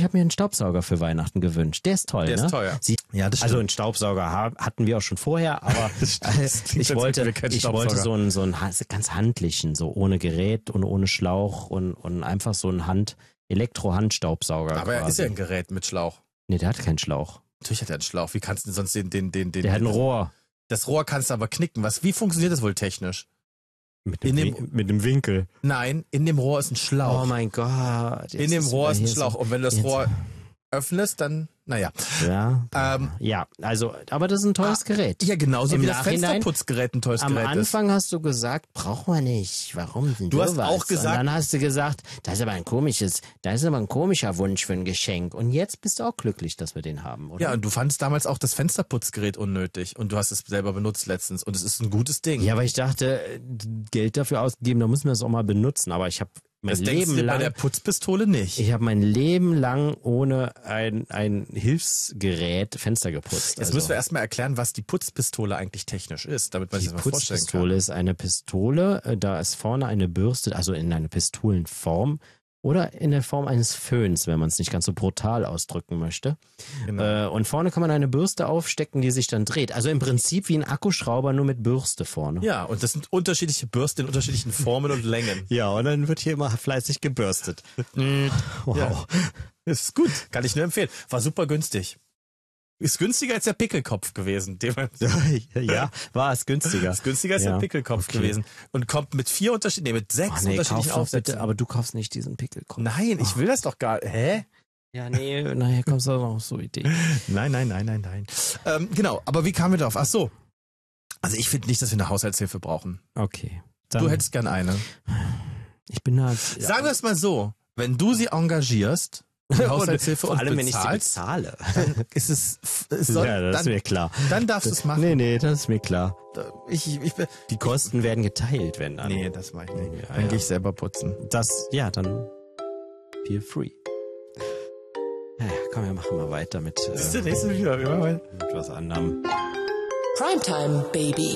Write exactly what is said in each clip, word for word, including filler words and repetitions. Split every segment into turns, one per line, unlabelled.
ich habe mir einen Staubsauger für Weihnachten gewünscht. Der ist toll,
Der
ne?
ist teuer.
Sie,
ja, das
also einen Staubsauger ha- hatten wir auch schon vorher, aber äh, ich wollte, ich wollte so einen, so einen ganz handlichen, so ohne Gerät und ohne Schlauch und, und einfach so einen Hand, Elektro-Handstaubsauger.
Aber er
quasi.
ist ja ein Gerät mit Schlauch.
Nee, der hat keinen Schlauch.
Natürlich hat er einen Schlauch. Wie kannst du sonst den, den, den, den.
Der hat ein Rohr.
Das Rohr kannst du aber knicken. Was, wie funktioniert das wohl technisch?
Mit dem,
in
dem, mit dem Winkel.
Nein, in dem Rohr ist ein Schlauch.
Oh mein Gott.
In dem Rohr ist ein Schlauch.
So,
und wenn du das
jetzt.
Rohr öffnest, dann, naja.
Ja,
ähm,
ja, also, aber das ist ein teures
ah,
Gerät.
Ja, genauso
Im
wie das
Nachhinein,
Fensterputzgerät ein teures
am
Gerät ist.
Anfang hast du gesagt, brauchen wir nicht. Warum denn
Du hast
sowas?
auch gesagt-
Und dann hast du gesagt, das ist aber ein komisches, das ist aber ein komischer Wunsch für ein Geschenk. Und jetzt bist du auch glücklich, dass wir den haben, oder?
Ja, und du fandest damals auch das Fensterputzgerät unnötig. Und du hast es selber benutzt letztens. Und es ist ein gutes Ding.
Ja, aber ich dachte, Geld dafür ausgegeben, da müssen wir es auch mal benutzen. Aber ich habe mein
das denkst
Leben
du bei
lang,
der Putzpistole nicht.
ich habe mein Leben lang ohne ein, ein Hilfsgerät Fenster geputzt.
Jetzt
also.
müssen wir erstmal erklären, was die Putzpistole eigentlich technisch ist, damit man
Die
sich das mal vorstellen kann.
Putzpistole ist eine Pistole, äh, da ist vorne eine Bürste, also in einer Pistolenform oder in der Form eines Föhns, wenn man es nicht ganz so brutal ausdrücken möchte.
Genau.
Äh, und vorne kann man eine Bürste aufstecken, die sich dann dreht. Also im Prinzip wie ein Akkuschrauber, nur mit Bürste vorne.
Ja, und das sind unterschiedliche Bürsten in unterschiedlichen Formen und Längen.
Ja, und dann wird hier immer fleißig gebürstet. Wow.
Ja. Ist gut, kann ich nur empfehlen. War super günstig. Ist günstiger als der Pickelkopf gewesen. Den man
Ja, war es günstiger.
ist günstiger als
Ja,
der Pickelkopf
okay.
gewesen. Und kommt mit vier Unterschieden, nee, mit sechs
Oh, nee,
unterschiedlichen
kauf doch
Aufsätzen.
bitte, aber du kaufst nicht diesen Pickelkopf.
Nein, ich will das doch gar Hä?
Ja, nee, nachher kommst du auch noch auf so Ideen.
Nein, nein, nein, nein, nein. Ähm, genau, aber wie kamen wir drauf? Ach so. Also ich finde nicht, dass wir eine Haushaltshilfe brauchen.
Okay. Dann,
Du hättest gern eine.
ich bin da.
Sagen wir es mal so, wenn du sie engagierst, die Haushaltshilfe
vor
und
allem, wenn ich sie
bezahlst,
bezahle.
ist es, es soll,
Ja, das ist
dann,
mir klar.
dann darfst du es machen.
Nee, nee, das ist mir klar.
Ich, ich, ich,
Die Kosten werden geteilt, wenn dann.
nee, das mache ich nicht.
Ja,
dann
ja.
gehe ich selber putzen.
Das, ja, dann feel free. Ja, ja, komm, wir machen mal weiter mit,
Das ist der
äh,
nächste wieder.
mit was anderem.
Primetime Baby.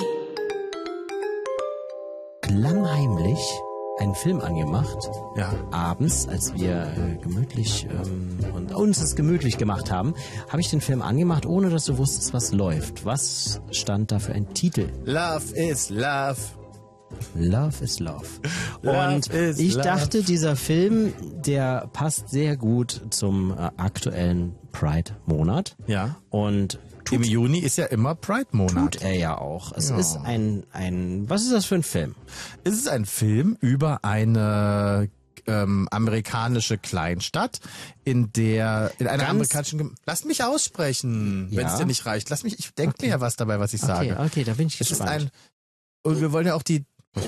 Klammheimlich einen Film angemacht.
Ja.
Abends, als wir äh, gemütlich ähm, und uns es gemütlich gemacht haben, habe ich den Film angemacht, ohne dass du wusstest, was läuft. Was stand da für ein Titel?
Love is love.
Love is Love.
Love
Und
is
ich
love.
dachte, dieser Film, der passt sehr gut zum äh, aktuellen Pride-Monat.
Ja.
Und
Im Juni ist ja immer Pride-Monat.
tut er ja auch. Es
Ja.
ist ein, ein, was ist das für ein Film?
Es ist ein Film über eine ähm, amerikanische Kleinstadt, in der in einer
Ganz-
amerikanischen Gem Lass mich aussprechen,
Ja.
wenn es dir nicht reicht. Lass mich, ich denke mir ja was dabei, was ich
Okay,
sage.
okay, da bin ich
Es ist
gespannt.
ein und wir wollen ja auch die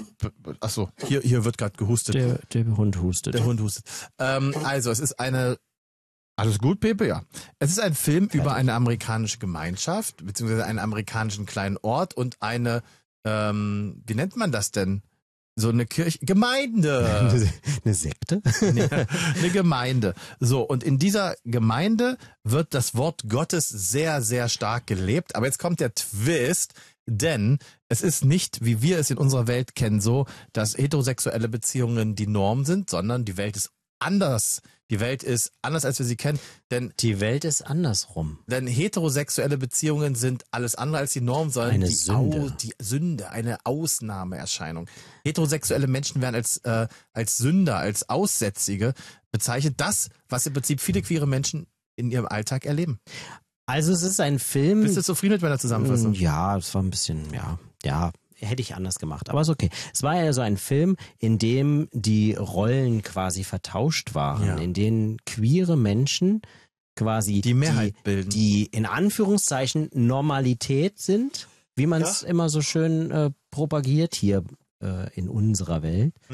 Ach so, hier hier wird gerade gehustet.
der, der Hund hustet.
Der Hund hustet. Ähm, also, es ist eine alles gut, Pepe? Ja. Es ist ein Film über eine amerikanische Gemeinschaft, beziehungsweise einen amerikanischen kleinen Ort und eine, ähm, wie nennt man das denn? So eine Kirche, Gemeinde.
Eine Sekte?
Nee, eine Gemeinde. So, und in dieser Gemeinde wird das Wort Gottes sehr, sehr stark gelebt. Aber jetzt kommt der Twist, denn es ist nicht, wie wir es in unserer Welt kennen, so, dass heterosexuelle Beziehungen die Norm sind, sondern die Welt ist anders. Die Welt ist anders, als wir sie kennen, denn
Die Welt ist andersrum.
denn heterosexuelle Beziehungen sind alles andere als die Norm, sondern
Eine
die,
Sünde.
Au, die Sünde, eine Ausnahmeerscheinung. Heterosexuelle Menschen werden als, äh, als Sünder, als Aussätzige bezeichnet. Das, was im Prinzip viele queere Menschen in ihrem Alltag erleben.
Also es ist ein Film.
Bist du zufrieden mit meiner Zusammenfassung?
Ja, es war ein bisschen, ja, ja, hätte ich anders gemacht. Aber ist okay. Es war ja so ein Film, in dem die Rollen quasi vertauscht waren,
Ja.
in denen queere Menschen quasi
Die Mehrheit
die,
bilden.
die in Anführungszeichen Normalität sind, wie man es
Ja.
immer so schön äh, propagiert hier äh, in unserer Welt.
Mhm.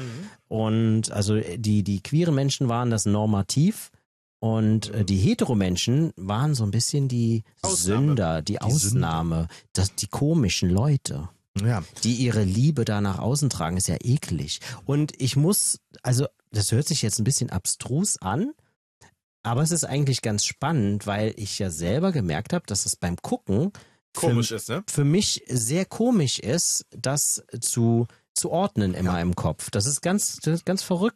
Und also die, die queeren Menschen waren das Normativ. Und äh, die Heteromenschen waren so ein bisschen die
Ausnahme.
Sünder, die, Ausnahme, das, die komischen Leute,
Ja.
die ihre Liebe da nach außen tragen, ist ja eklig. Und ich muss, also das hört sich jetzt ein bisschen abstrus an, aber es ist eigentlich ganz spannend, weil ich ja selber gemerkt habe, dass es beim Gucken
Komisch
für,
ist, ne?
für mich sehr komisch ist, das zu zu ordnen in
Ja.
meinem Kopf. Das ist ganz, das ist ganz verrückt.